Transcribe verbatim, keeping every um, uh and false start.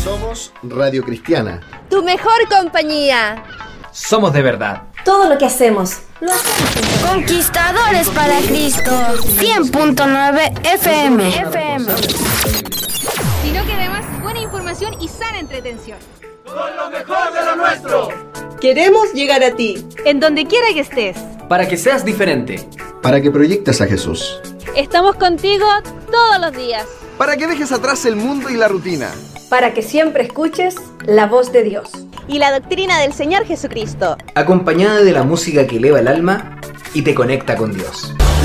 Somos Radio Cristiana, tu mejor compañía. Somos de verdad. Todo lo que hacemos, lo hacemos. Conquistadores para Cristo. cien punto nueve F M. F M. Sino que además buena información y sana entretención. Con lo mejor de lo nuestro. Queremos llegar a ti, en donde quiera que estés. Para que seas diferente. para que proyectes a Jesús. Estamos contigo todos los días. Para que dejes atrás el mundo y la rutina. Para que siempre escuches la voz de Dios. Y la doctrina del Señor Jesucristo. Acompañada de la música que eleva el alma y te conecta con Dios.